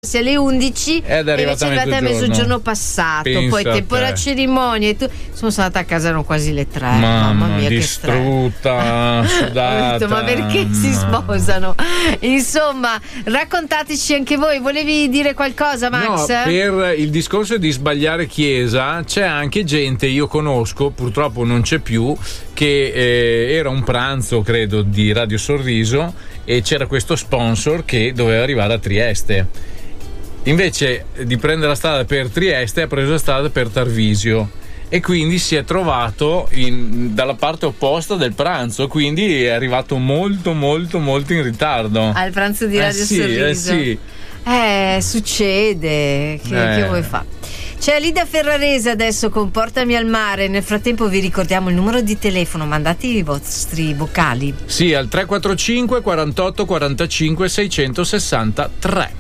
alzarsi alle 11 ed è arrivata a mezzogiorno passato. Pensa poi tempo della cerimonia e sono stata a casa, erano quasi le 3. Mamma mia, distrutta, sudata. Ma perché si sposano? Insomma, raccontateci anche voi. Volevi dire qualcosa, Max? No, per il discorso di sbagliare chiesa c'è anche gente, io conosco, purtroppo non c'è più, che era un pranzo credo di Radio Sorriso e c'era questo sponsor che doveva arrivare a Trieste. Invece di prendere la strada per Trieste ha preso la strada per Tarvisio e quindi si è trovato dalla parte opposta del pranzo, quindi è arrivato molto in ritardo al pranzo di Radio Sorriso. Sì. Succede, che vuoi fare? C'è Lida Ferrarese adesso con Portami al mare. Nel frattempo vi ricordiamo il numero di telefono, mandate i vostri vocali. Sì, al 345 48 45 663.